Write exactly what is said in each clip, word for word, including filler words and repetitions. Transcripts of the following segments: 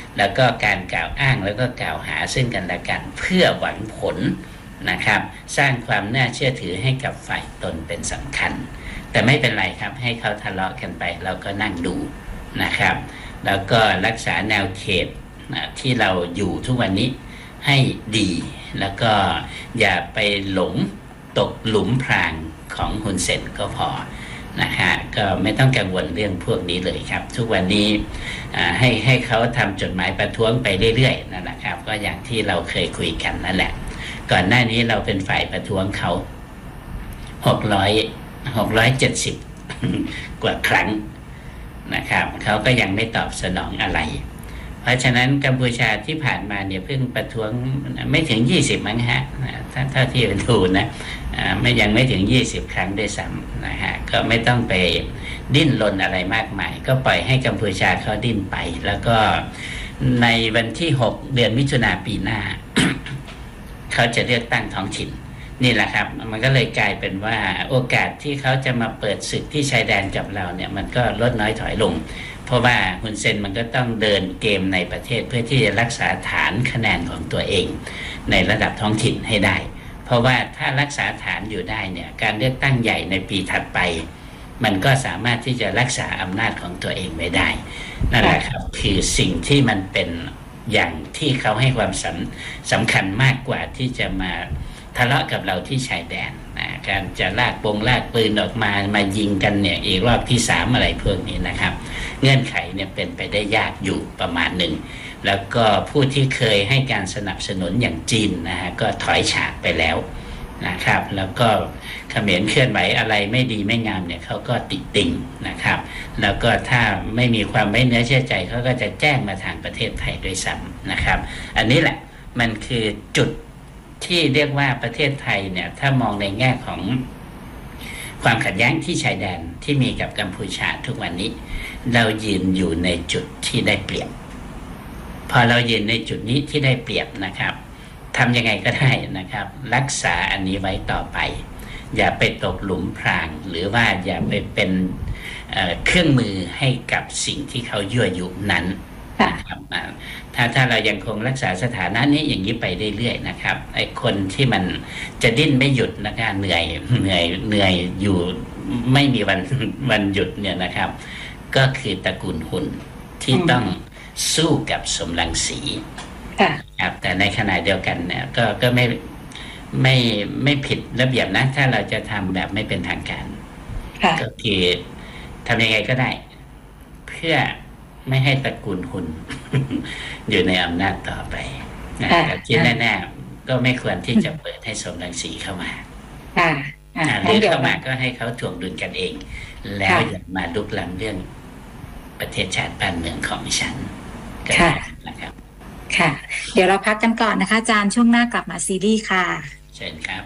แล้วก็การกล่าวอ้างแล้วก็กล่าวหาซึ่งกันและกันเพื่อหวังผลนะครับสร้างความน่าเชื่อถือให้กับฝ่ายตนเป็นสำคัญแต่ไม่เป็นไรครับให้เขาทะเลาะกันไปเราก็นั่งดูนะครับแล้วก็รักษาแนวเขตที่เราอยู่ทุกวันนี้ให้ดีแล้วก็อย่าไปหลงตกหลุมพรางของฮุนเซนก็พอนะฮะก็ไม่ต้องกังวลเรื่องพวกนี้เลยครับทุกวันนี้ให้ให้เขาทำจดหมายประท้วงไปเรื่อยๆนั่นแหละครับก็อย่างที่เราเคยคุยกันนั่นแหละก่อนหน้านี้เราเป็นฝ่ายประท้วงเขาหกร้อยหกร้อยเจ็ดสิบกว่าครั้งนะครับเขาก็ยังไม่ตอบสนองอะไรเพราะฉะนั้นกัมพูชาที่ผ่านมาเนี่ยเพิ่งประท้วงไม่ถึงยี่สิบมั้งฮะถ้าเท่าที่ดูนะไม่ยังไม่ถึงยี่สิบครั้งด้วยซ้ำนะฮะก็ไม่ต้องไปดิ้นรนอะไรมากมายก็ปล่อยให้กัมพูชาเขาดิ้นไปแล้วก็ในวันที่หกเดือนมิถุนายนปีหน้า เขาจะเลือกตั้งท้องถิ่นนี่แหละครับมันก็เลยกลายเป็นว่าโอกาสที่เขาจะมาเปิดศึกที่ชายแดนกับเราเนี่ยมันก็ลดน้อยถอยลงเพราะว่าฮุนเซนมันก็ต้องเดินเกมในประเทศเพื่อที่จะรักษาฐานคะแนนของตัวเองในระดับท้องถิ่นให้ได้เพราะว่าถ้ารักษาฐานอยู่ได้เนี่ยการเลือกตั้งใหญ่ในปีถัดไปมันก็สามารถที่จะรักษาอำนาจของตัวเองไว้ได้นั่นแหละครับคือสิ่งที่มันเป็นอย่างที่เขาให้ความสำสำคัญมากกว่าที่จะมาทะเลาะกับเราที่ชายแดนนะการจะลากปงลากปืนออกมามายิงกันเนี่ยอีกรอบที่สามอะไรพวกนี้นะครับเงื่อนไขเนี่ยเป็นไปได้ยากอยู่ประมาณหนึ่งแล้วก็ผู้ที่เคยให้การสนับสนุนอย่างจีนนะฮะก็ถอยฉากไปแล้วนะครับแล้วก็เขมรเคลื่อนไหวอะไรไม่ดีไม่งามเนี่ยเขาก็ติติงนะครับแล้วก็ถ้าไม่มีความไว้เนื้อเชื่อใจเขาก็จะแจ้งมาทางประเทศไทยด้วยซ้ำนะครับอันนี้แหละมันคือจุดที่เรียกว่าประเทศไทยเนี่ยถ้ามองในแง่ของความขัดแย้งที่ชายแดนที่มีกับกัมพูชาทุกวันนี้เรายืนอยู่ในจุดที่ได้เปรียบพอเรายืนในจุดนี้ที่ได้เปรียบนะครับทำยังไงก็ได้นะครับรักษาอันนี้ไว้ต่อไปอย่าไปตกหลุมพรางหรือว่าอย่าไปเป็นเอ่อเครื่องมือให้กับสิ่งที่เขายั่วยุนั้นนะครับถ้าถ้าเรายังคงรักษาสถานะนี้อย่างนี้ไปเรื่อยๆนะครับไอ้คนที่มันจะดิ้นไม่หยุดนะครับเหนื่อยเหนื่อยเหนื่อยอยู่ไม่มีวันวันหยุดเนี่ยนะครับก็คือตระกูลฮุนที่ต้องสู้กับสมรังสีครับแต่ในขณะเดียวกันเนี่ยก็ก็ไม่ไม่ไม่ผิดระเบียบนะถ้าเราจะทำแบบไม่เป็นทางการก็คือทำยังไงก็ได้เพื่อไม่ให้ตระกูลฮุน อยู่ในอำนาจต่อไปนะแต่ที่แน่ๆก็ไม่ควรที่จะเปิดให้สมรังสีเข้ามาหรือเข้ามาก็ให้เขาถ่วงดุลกันเองแล้วอย่ามาลุกล้ำเรื่องประเทศชาติบ้านเมืองของฉันค่ะนะครับค่ะเดี๋ยวเราพักกันก่อนนะคะอาจารย์ช่วงหน้ากลับมาซีรีส์ค่ะเชิญครับ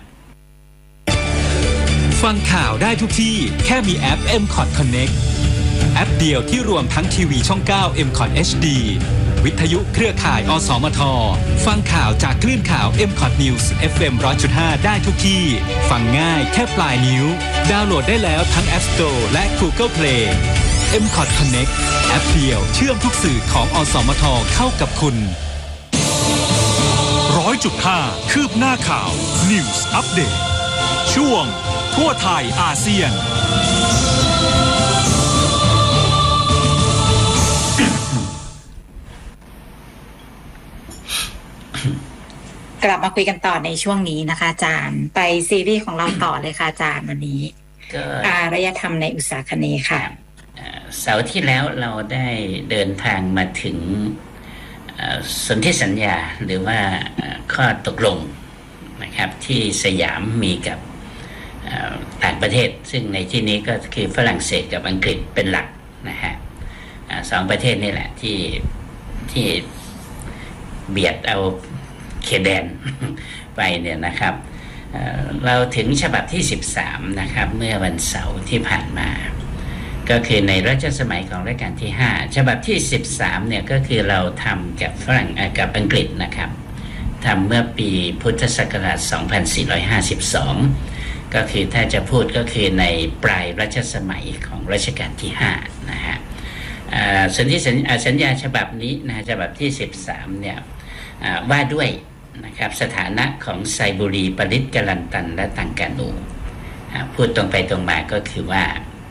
ฟังข่าวได้ทุกที่แค่มีแอป เอ็ม คอท Connect แอปเดียวที่รวมทั้งทีวีช่องเก้า เอ็ม คอท เอช ดี วิทยุเครือข่ายอสมทฟังข่าวจากคลื่นข่าว เอ็ม คอท News เอฟ เอ็ม หนึ่งร้อยจุดห้า ได้ทุกที่ฟังง่ายแค่ปลายนิ้วดาวน์โหลดได้แล้วทั้ง App Store และ Google Play เอ็ม คอท Connect แอปเดียวเชื่อมทุกสื่อของอสมทเข้ากับคุณร้อยจุดห้าคืบหน้าข่าว News Update ช่วงทั่วไทยอาเซียนกลับมาคุยกันต่อในช่วงนี้นะคะอาจารย์ไปซีรีส์ของเราต่อเลยค่ะอาจารย์วันนี้อารยธรรมในอุตสาคเนย์ค่ะเสาร์ที่แล้วเราได้เดินทางมาถึงสนธิสัญญาหรือว่าข้อตกลงนะครับที่สยามมีกับต่างประเทศซึ่งในที่นี้ก็คือฝรั่งเศสกับอังกฤษเป็นหลักนะฮะสองประเทศนี่แหละที่ที่เบียดเอาเขตแดนไปเนี่ยนะครับเราถึงฉบับที่สิบสามนะครับเมื่อวันเสาร์ที่ผ่านมาก็คือในรัชสมัยของรัชกาลที่ห้าฉบับที่สิบสามเนี่ยก็คือเราทำกับฝรั่งกับอังกฤษนะครับทำเมื่อปีพุทธศักราชสองพันสี่ร้อยห้าสิบสองก็คือถ้าจะพูดก็คือในปลายรัชสมัยของรัชกาลที่ห้านะฮะสนธิสัญญาฉบับนี้นะฉบับที่สิบสามเนี่ยว่าด้วยนะครับสถานะของไซบุรีปริตกลันตันและตังกานูพูดตรงไปตรงมาก็คือว่า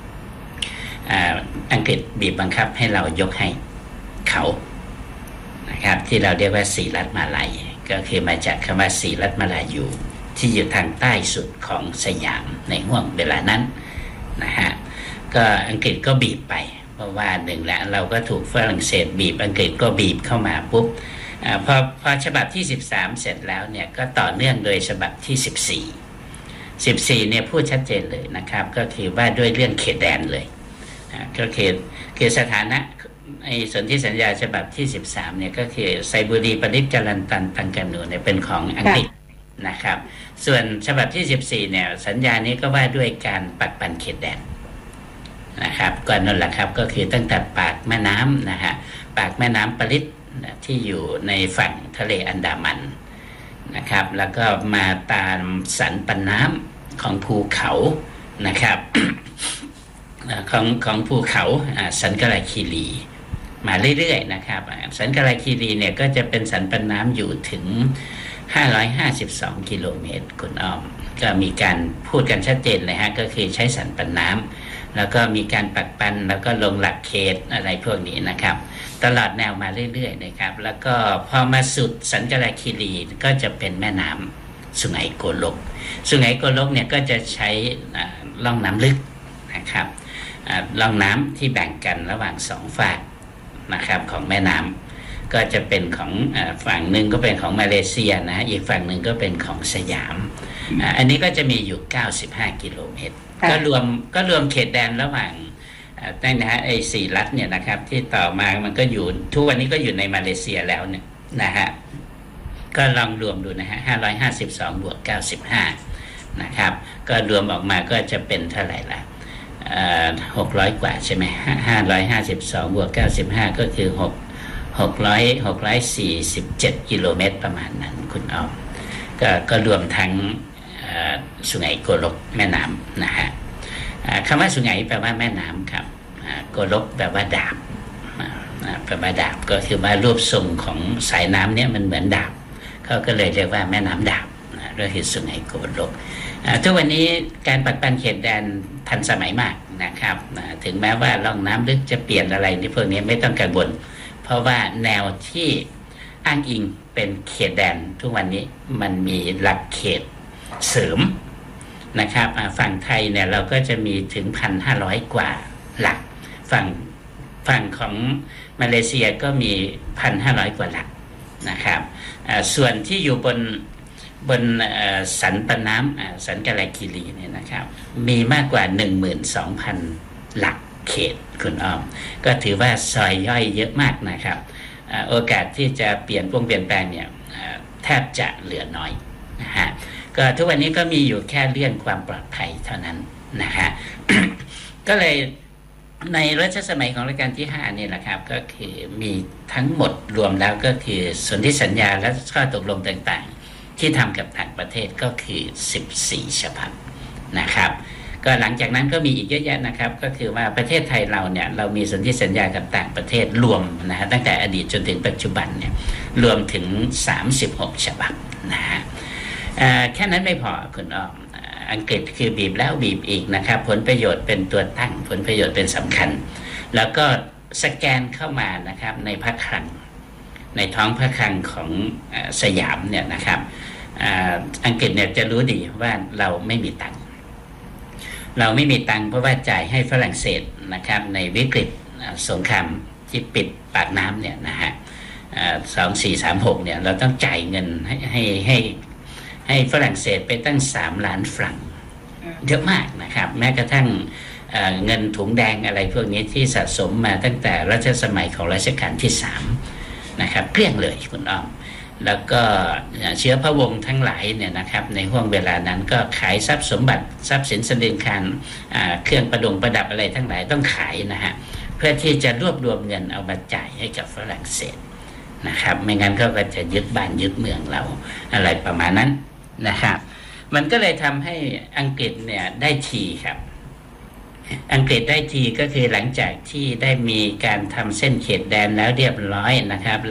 อังกฤษบีบบังคับให้เรายกให้เขานะครับที่เราเรียกว่าสีรัฐมาลัยก็คือมาจากคำว่าสีรัฐมาลายูที่อยู่ทางใต้สุดของสยามในห่วงเวลานั้นนะฮะก็อังกฤษก็บีบไปเพราะว่าหนึ่งแหละเราก็ถูกฝรั่งเศสบีบอังกฤษก็บีบเข้ามาปุ๊บอ่าพอพอฉบับที่สิบสามเสร็จแล้วเนี่ยก็ต่อเนื่องโดยฉบับที่สิบสี่ สิบสี่เนี่ยพูดชัดเจนเลยนะครับก็คือว่าด้วยเรื่องเขตแดนเลยอ่าก็คือคือสถานะไอ้สนธิสัญญาฉบับที่สิบสามเนี่ยก็คือไซบุรีปริตกลันตันตังกานูเนี่ยเป็นของอังกฤษนะครับส่วนฉบับที่สิบสี่เนี่ยสัญญานี้ก็ว่าด้วยการปักปันเขตแดนนะครับก่อนนั่นแหละครับก็คือตั้งแต่ปากแม่น้ำนะฮะปากแม่น้ำปริตที่อยู่ในฝั่งทะเลอันดามันนะครับแล้วก็มาตามสันปันน้ำของภูเขานะครับ ของของภูเขาสันกลาคีรีมาเรื่อยๆนะครับสันกลาคีรีเนี่ยก็จะเป็นสันปันน้ำอยู่ถึงห้าร้อยห้าสิบสองกิโลเมตรคุณอ้อมก็มีการพูดกันชัดเจนเลยฮะก็คือใช้สันปันน้ำแล้วก็มีการปักปันแล้วก็ลงหลักเขตอะไรพวกนี้นะครับตลอดแนวมาเรื่อยๆนะครับแล้วก็พอมาสุดสันกลาคีรีก็จะเป็นแม่น้ำสุไหงโกลกสุไหงโกลกเนี่ยก็จะใช้ล่องน้ำลึกนะครับล่องน้ำที่แบ่งกันระหว่างสองฝั่งนะครับของแม่น้ำก็จะเป็นของฝั่งหนึ่งก็เป็นของมาเลเซียนะอีกฝั่งหนึ่งก็เป็นของสยามอันนี้ก็จะมีอยู่เก้าสิบห้ากิโลเมตรก็รวมก็รวมเขตแดนระหว่างตั้งนะฮะไอ้สี่รัฐเนี่ยนะครับที่ต่อมามันก็อยู่ทุกวันนี้ก็อยู่ในมาเลเซียแล้วเนี่ยนะฮะก็ลองรวมดูนะฮะห้าร้อยห้าสิบสองบวกเก้าสิบห้านะครับก็รวมออกมาก็จะเป็นเท่าไหร่ล่ะหกร้อยกว่าใช่ไหมห้าร้อยห้าสิบสองบวกเก้าสิบห้าก็คือหกหกร้อยหกร้อยสี่สิบเจ็ดกิโลเมตรประมาณนั้นคุณอ้อมก็ก็รวมทั้งสุไหงโกลกแม่น้ำนะฮะคำว่าสุไหงแปลว่าแม่น้ำครับโกลกแปลว่าดาบแปลว่าดาบก็คือว่ารูปทรงของสายน้ำเนี่ยมันเหมือนดาบเขาก็เลยเรียกว่าแม่น้ำดาบก็คือสุไหงโกลกทุกวันนี้การปักปันเขตแดนทันสมัยมากนะครับถึงแม้ว่าล่องน้ำลึกจะเปลี่ยนอะไรนี่พวกนี้ไม่ต้องกังวลเพราะว่าแนวที่อ้างอิงเป็นเขตแดนทุกวันนี้มันมีหลักเขตเสริมนะครับฝั่งไทยเนี่ยเราก็จะมีถึง หนึ่งพันห้าร้อย กว่าหลักฝั่งฝั่งของมาเลเซียก็มี หนึ่งพันห้าร้อย กว่าหลักนะครับส่วนที่อยู่บนบนสันปันน้ำสันกลาคีรีเนี่ยนะครับมีมากกว่า หนึ่งหมื่นสองพัน หลักเขตคุณอ้อมก็ถือว่าซอยย่อยเยอะมากนะครับโอกาสที่จะเปลี่ยนพวกเปลี่ยนแปลงเนี่ยแทบจะเหลือน้อยนะฮะก็ทุกวันนี้ก็มีอยู่แค่เรื่องความปลอดภัยเท่านั้นนะฮะ ก็เลยในรัชสมัยของรัชกาลที่ห้านี่แหละครับก็คือมีทั้งหมดรวมแล้วก็คือสนธิสัญญาและข้อตกลงต่างๆที่ทำกับต่างประเทศก็คือสิบสี่ฉบับนะครับก็หลังจากนั้นก็มีอีกเยอะแยะนะครับก็คือว่าประเทศไทยเราเนี่ยเรามีสนธิสัญญากับต่างประเทศรวมนะฮะตั้งแต่อดีตจนถึงปัจจุบันเนี่ยรวมถึงสามสิบหกฉบับนะฮะแค่นั้นไม่พอคุณอ้อมอังกฤษคือบีบแล้วบีบอีกนะครับผลประโยชน์เป็นตัวตั้งผลประโยชน์เป็นสำคัญแล้วก็สแกนเข้ามานะครับในพระคลังในท้องพระคลังของสยามเนี่ยนะครับอังกฤษเนี่ยจะรู้ดีว่าเราไม่มีตังค์เราไม่มีตังค์เพราะว่าจ่ายให้ฝรั่งเศสนะครับในวิกฤตสงครามที่ปิดปากน้ำเนี่ยนะฮะสองสี่สามหกเนี่ยเราต้องจ่ายเงินให้ให้ให้ให้ฝรั่งเศสไปตั้งสามล้านฟรังเยอะมากนะครับแม้กระทั่ง เ, เงินถุงแดงอะไรพวกนี้ที่สะสมมาตั้งแต่รัชสมัยของรัชกาลที่สามนะครับเกลี้ยงเลยคุณอ้อมแล้วก็เชื้อพระวงศ์ทั้งหลายเนี่ยนะครับในห่วงเวลานั้นก็ขายทรัพย์สมบัติทรัพย์สินสริงคารเครื่องประดงประดับอะไรทั้งหลายต้องขายนะฮะเพื่อที่จะรวบรวมเงินเอามาจ่ายให้กับฝรั่งเศสนะครับไม่งั้นเขาก็จะยึดบ้านยึดเมืองเราอะไรประมาณนั้นนะครับมันก็เลยทำให้อังกฤษเนี่ยได้ทีครับอังกฤษได้ทีก็คือหลังจากที่ได้มีการทำเส้นเขตแดนแล้วเรียบร้อยนะครับ